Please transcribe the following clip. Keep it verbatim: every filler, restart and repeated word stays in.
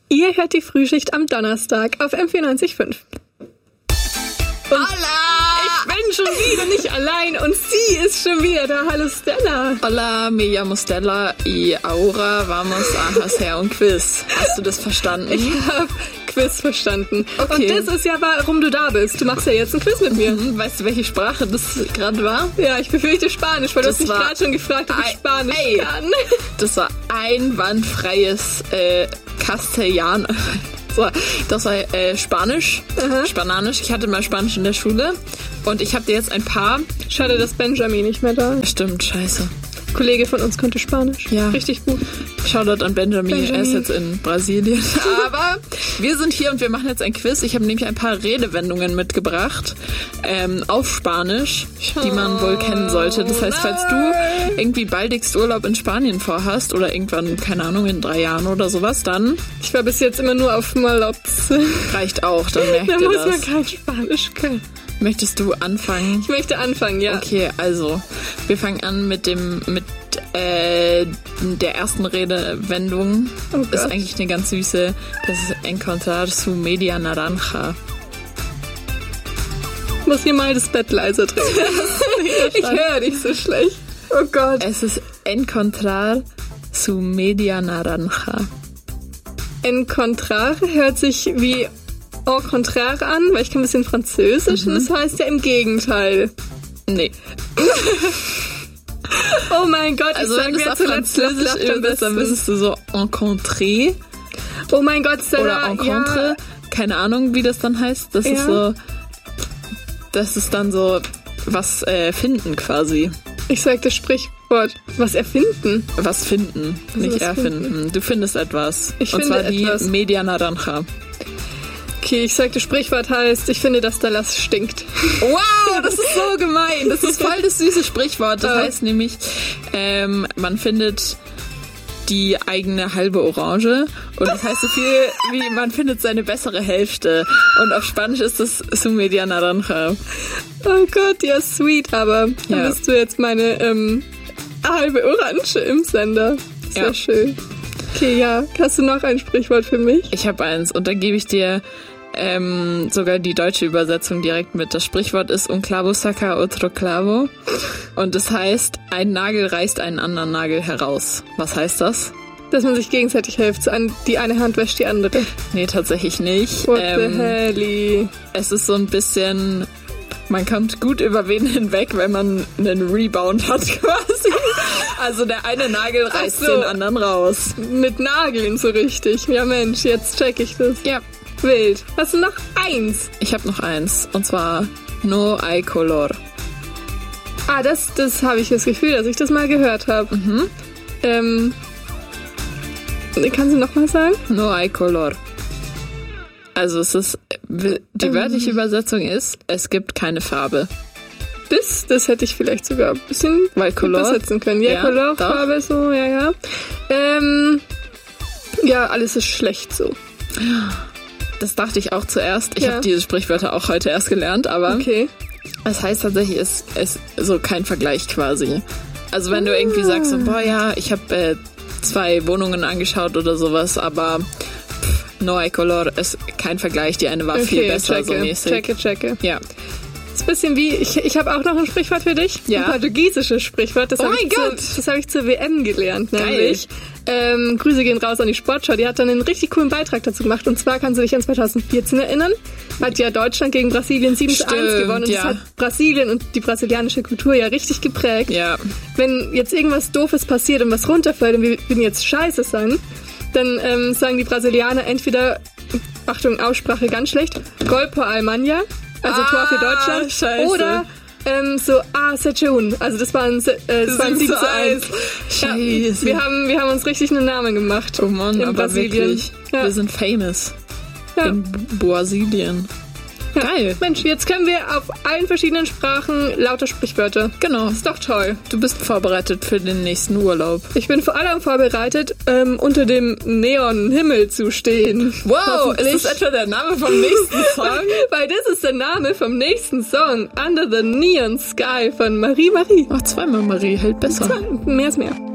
Ihr hört die Frühschicht am Donnerstag auf M vierundneunzig Komma fünf. Hola! Ich bin schon wieder nicht allein und sie ist schon wieder da. Hallo Stella. Hola, me llamo Stella y ahora vamos a hacer un quiz. Hast du das verstanden? Ich habe Quiz verstanden. Okay. Und das ist ja, warum du da bist. Du machst ja jetzt ein Quiz mit mir. Mhm. Weißt du, welche Sprache das gerade war? Ja, ich befürchte Spanisch, weil Das du hast mich war gerade schon gefragt, ob ich ein- Spanisch ey. kann. Das war einwandfreies äh, Castellan. So, das war äh, Spanisch. Aha. Spananisch. Ich hatte mal Spanisch in der Schule. Und ich habe dir jetzt ein paar... Schade, dass Benjamin nicht mehr da ist. Stimmt, scheiße. Ein Kollege von uns konnte Spanisch. Ja. Richtig gut. Shoutout an Benjamin. Benjamin. Er ist jetzt in Brasilien. Aber wir sind hier und wir machen jetzt ein Quiz. Ich habe nämlich ein paar Redewendungen mitgebracht ähm, auf Spanisch, die man wohl kennen sollte. Das heißt, falls du irgendwie baldigst Urlaub in Spanien vorhast oder irgendwann, keine Ahnung, in drei Jahren oder sowas, dann Ich war bis jetzt immer nur auf Malotz. reicht auch. Dann merkt Da ihr muss man das. kein Spanisch können. Möchtest du anfangen? Ich möchte anfangen, ja. Okay, also wir fangen an mit dem mit äh, der ersten Redewendung. Oh Gott. Ist eigentlich eine ganz süße. Das ist encontrar su media naranja. Ich muss hier mal das Bett leiser drehen. Ich höre dich so schlecht. Oh Gott. Es ist encontrar su media naranja. Encontrar hört sich wie au contraire an, weil ich kann ein bisschen Französisch und das heißt ja im Gegenteil. Nee. Oh mein Gott, Also ich wenn du sag es mir auf zuletzt lacht, Französisch lacht am übersetzt, dann besten. müsstest du so encontrer Oh mein Gott, Stella, oder encontre. ja, Keine Ahnung, wie das dann heißt. Das Ja. ist so. Das ist dann so was äh, finden quasi. ich sag das Sprichwort, was erfinden. Was finden, nicht was erfinden. finden. Du findest etwas. Ich Und finde zwar die etwas. Media Naranja. Okay, ich sag das Sprichwort heißt, ich finde, dass der Lass stinkt. Wow, das ist so gemein. Das ist voll das süße Sprichwort. Das Ja. heißt nämlich, ähm, man findet die eigene halbe Orange. Und das heißt so viel wie, man findet seine bessere Hälfte. Und auf Spanisch ist das su media naranja. Oh Gott, ja, sweet, aber dann Ja. bist du jetzt meine ähm, halbe Orange im Sender. Sehr Ja. schön. Okay, ja, hast du noch ein Sprichwort für mich? Ich habe eins und dann gebe ich dir ähm, sogar die deutsche Übersetzung direkt mit. Das Sprichwort ist un clavo saca otro clavo und das heißt, ein Nagel reißt einen anderen Nagel heraus. Was heißt das? Dass man sich gegenseitig hilft. So an- Die eine Hand wäscht die andere. Nee, tatsächlich nicht. What Ähm, the helly? es ist so ein bisschen, man kommt gut über wen hinweg, wenn man einen Rebound hat quasi. Also der eine Nagel reißt Ach so. den anderen raus. Mit Nageln so richtig. Ja Mensch, jetzt check ich das. Ja. Wild. Hast du noch eins? Ich habe noch eins und zwar no hay color. Ah, das, das habe ich das Gefühl, dass ich das mal gehört habe. Mhm. Ähm, kannst du noch mal sagen? No hay color. Also es ist, die Ähm. wörtliche Übersetzung ist, es gibt keine Farbe. Das, das hätte ich vielleicht sogar ein bisschen Weil Color? übersetzen können. Ja, Ja, Color, doch. Farbe, so, ja, ja. Ähm, ja, alles ist schlecht so. Das dachte ich auch zuerst. Ich Ja. habe diese Sprichwörter auch heute erst gelernt, aber Okay. es heißt tatsächlich, es ist so kein Vergleich quasi. Also wenn du irgendwie sagst, so, boah ja, ich habe äh, zwei Wohnungen angeschaut oder sowas, aber pff, no hay color, ist kein Vergleich. Die eine war viel Okay, besser, so checke, mäßig. checke, checke. Ja. Ist ein bisschen wie, ich, ich habe auch noch ein Sprichwort für dich. Ja. Ein portugiesisches Sprichwort. Das Oh habe mein ich, zur- Gott. das hab ich zur W M gelernt, Geil. nämlich. Ähm, Grüße gehen raus an die Sportschau. Die hat dann einen richtig coolen Beitrag dazu gemacht. Und zwar kannst du dich an zweitausendvierzehn erinnern. Hat ja Deutschland gegen Brasilien sieben zu eins Stimmt, gewonnen. Und ja. das hat Brasilien und die brasilianische Kultur ja richtig geprägt. Ja. Wenn jetzt irgendwas Doofes passiert und was runterfällt und wir würden jetzt Scheiße sagen, dann ähm, sagen die Brasilianer entweder, Achtung, Aussprache ganz schlecht, Gol por Alemanha, also Tor für Ah, Deutschland, scheiße. oder ähm, so A Sechun, also das war ein, Se- äh, das war ein sieben zu eins. Ja, Scheiße. wir haben, wir haben uns richtig einen Namen gemacht. Oh Mann, in aber Brasilien. wirklich. Ja. Wir sind famous. Ja. In Brasilien. Ja. Geil. Mensch, jetzt können wir auf allen verschiedenen Sprachen lauter Sprichwörter. Genau. Ist doch toll. Du bist vorbereitet für den nächsten Urlaub. Ich bin vor allem vorbereitet, ähm, unter dem Neonhimmel zu stehen. Wow, Hoffentlich. ist das etwa der Name vom nächsten Song? Weil das ist der Name vom nächsten Song, Under the Neon Sky von Marie Marie. Ach, zweimal Marie, hält besser. Mehr ist mehr.